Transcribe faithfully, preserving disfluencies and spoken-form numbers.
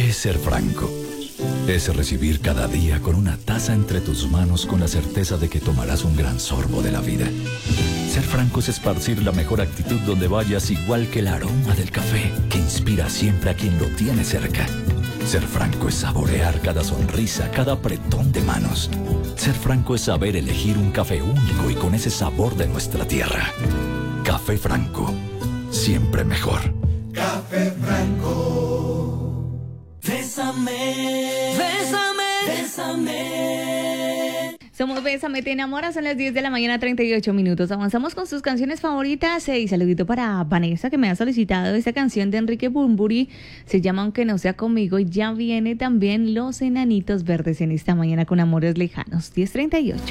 ¿Qué es ser franco? Es recibir cada día con una taza entre tus manos con la certeza de que tomarás un gran sorbo de la vida. Ser franco es esparcir la mejor actitud donde vayas, igual que el aroma del café que inspira siempre a quien lo tiene cerca. Ser franco es saborear cada sonrisa, cada apretón de manos. Ser franco es saber elegir un café único y con ese sabor de nuestra tierra. Café Franco, siempre mejor. Café Franco. Bésame, bésame, bésame. Somos Bésame, te enamoras, son las diez de la mañana, treinta y ocho minutos. Avanzamos con sus canciones favoritas. Y saludito para Vanessa, que me ha solicitado esta canción de Enrique Bunbury. Se llama Aunque no sea conmigo. Y ya viene también Los Enanitos Verdes en esta mañana con Amores Lejanos. diez treinta y ocho.